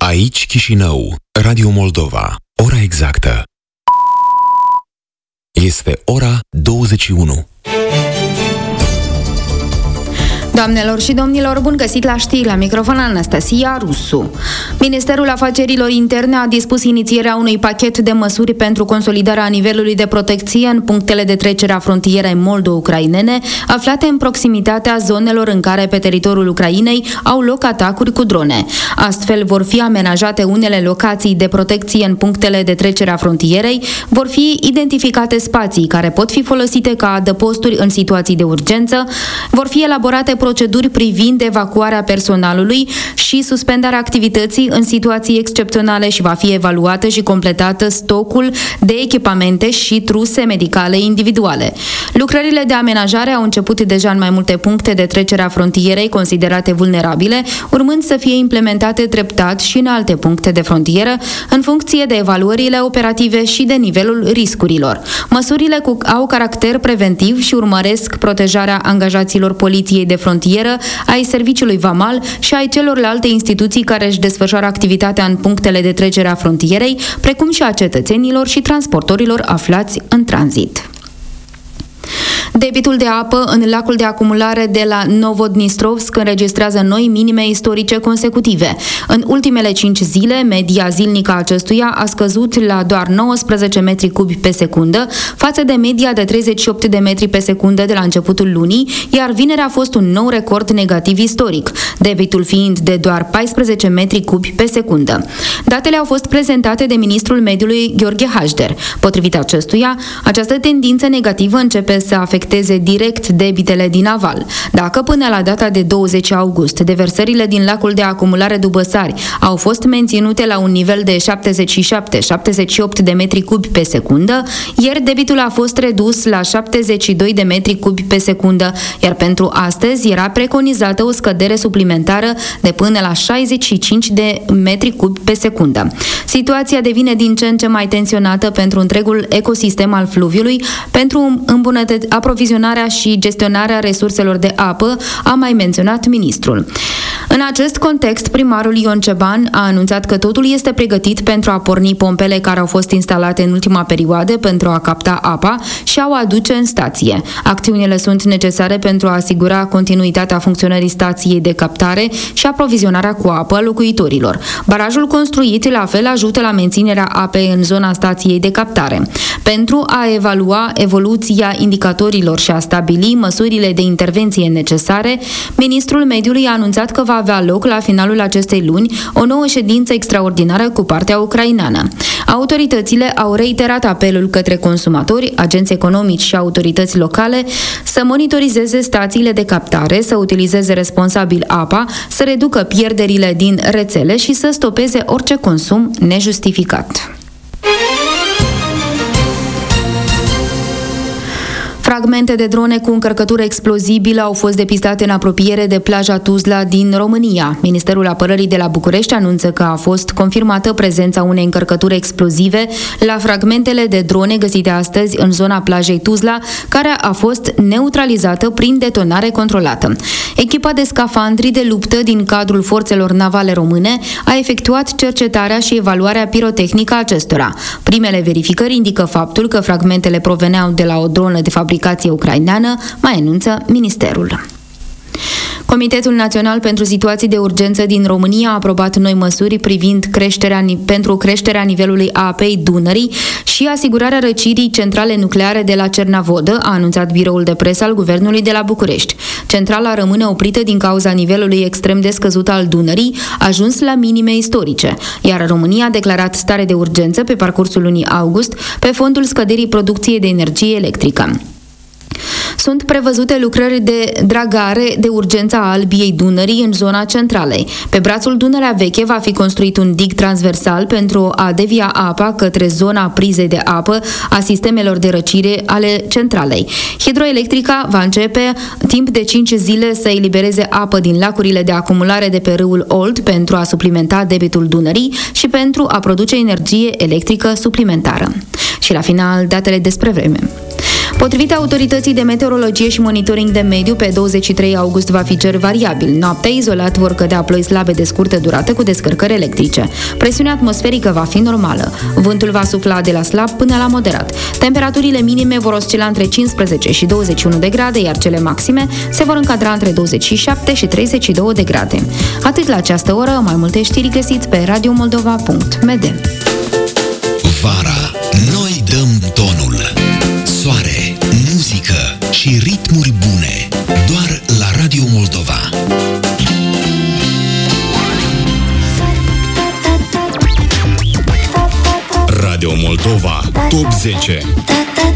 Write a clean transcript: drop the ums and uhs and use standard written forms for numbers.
Aici Chișinău, Radio Moldova. Ora exactă este ora 21. Doamnelor și domnilor, bun găsit la știri, la microfon Anastasia Rusu. Ministerul Afacerilor Interne a dispus inițierea unui pachet de măsuri pentru consolidarea nivelului de protecție în punctele de trecere a frontierei moldo-ucrainene, aflate în proximitatea zonelor în care pe teritoriul Ucrainei au loc atacuri cu drone. Astfel vor fi amenajate unele locații de protecție în punctele de trecere a frontierei, vor fi identificate spații care pot fi folosite ca adăposturi în situații de urgență, vor fi elaborate proceduri privind evacuarea personalului și suspendarea activității în situații excepționale și va fi evaluată și completată stocul de echipamente și truse medicale individuale. Lucrările de amenajare au început deja în mai multe puncte de trecere a frontierei considerate vulnerabile, urmând să fie implementate treptat și în alte puncte de frontieră, în funcție de evaluările operative și de nivelul riscurilor. Măsurile au caracter preventiv și urmăresc protejarea angajaților poliției de frontieră, ai serviciului vamal și ai celorlalte instituții care își desfășoară activitatea în punctele de trecere a frontierei, precum și a cetățenilor și transportorilor aflați în tranzit. Debitul de apă în lacul de acumulare de la Novodnistrovsk înregistrează noi minime istorice consecutive. În ultimele 5 zile, media zilnică a acestuia a scăzut la doar 19 metri cubi pe secundă, față de media de 38 de metri pe secundă de la începutul lunii, iar vineri a fost un nou record negativ istoric, debitul fiind de doar 14 metri cubi pe secundă. Datele au fost prezentate de ministrul mediului Gheorghe Hajder. Potrivit acestuia, această tendință negativă începe să afecteze direct debitele din aval. Dacă până la data de 20 august deversările din lacul de acumulare Dubăsari au fost menținute la un nivel de 77-78 de metri cubi pe secundă, ieri debitul a fost redus la 72 de metri cubi pe secundă, iar pentru astăzi era preconizată o scădere suplimentară de până la 65 de metri cubi pe secundă. Situația devine din ce în ce mai tensionată pentru întregul ecosistem al fluviului, pentru aprovizionarea și gestionarea resurselor de apă, a mai menționat ministrul. În acest context, primarul Ion Ceban a anunțat că totul este pregătit pentru a porni pompele care au fost instalate în ultima perioadă pentru a capta apa și a o aduce în stație. Acțiunile sunt necesare pentru a asigura continuitatea funcționării stației de captare și aprovizionarea cu apă a locuitorilor. Barajul construit la fel ajută la menținerea apei în zona stației de captare. Pentru a evalua evoluția indicatorilor și a stabili măsurile de intervenție necesare, ministrul mediului a anunțat că va avea loc la finalul acestei luni o nouă ședință extraordinară cu partea ucraineană. Autoritățile au reiterat apelul către consumatori, agenți economici și autorități locale să monitorizeze stațiile de captare, să utilizeze responsabil apa, să reducă pierderile din rețele și să stopeze orice consum nejustificat. Fragmente de drone cu încărcătură explozibilă au fost depistate în apropiere de plaja Tuzla din România. Ministerul Apărării de la București anunță că a fost confirmată prezența unei încărcături explozive la fragmentele de drone găsite astăzi în zona plajei Tuzla, care a fost neutralizată prin detonare controlată. Echipa de scafandri de luptă din cadrul forțelor navale române a efectuat cercetarea și evaluarea pirotehnică a acestora. Primele verificări indică faptul că fragmentele proveneau de la o dronă de fabricație ucraineană, mai anunță ministerul. Comitetul Național pentru Situații de Urgență din România a aprobat noi măsuri privind pentru creșterea nivelului apei Dunării și asigurarea răcirii centrale nucleare de la Cernavodă, a anunțat biroul de presă al Guvernului de la București. Centrala rămâne oprită din cauza nivelului extrem de scăzut al Dunării, ajuns la minime istorice, iar România a declarat stare de urgență pe parcursul lunii august pe fondul scăderii producției de energie electrică. Sunt prevăzute lucrări de dragare de urgență a Albiei Dunării în zona centralei. Pe brațul Dunărea Veche va fi construit un dig transversal pentru a devia apa către zona prizei de apă a sistemelor de răcire ale centralei. Hidroelectrica va începe timp de 5 zile să elibereze apă din lacurile de acumulare de pe râul Olt pentru a suplimenta debitul Dunării și pentru a produce energie electrică suplimentară. Și la final, datele despre vreme. Potrivit autorității de meteorologie și monitoring de mediu, pe 23 august va fi cer variabil. Noaptea, izolat, vor cădea ploi slabe de scurtă durată cu descărcări electrice. Presiunea atmosferică va fi normală. Vântul va sufla de la slab până la moderat. Temperaturile minime vor oscila între 15 și 21 de grade, iar cele maxime se vor încadra între 27 și 32 de grade. Atât la această oră, mai multe știri găsiți pe radiomoldova.md. Vara, noi dăm tonul. Soare, muzică și ritmuri bune. Doar la Radio Moldova. Radio Moldova Top 10.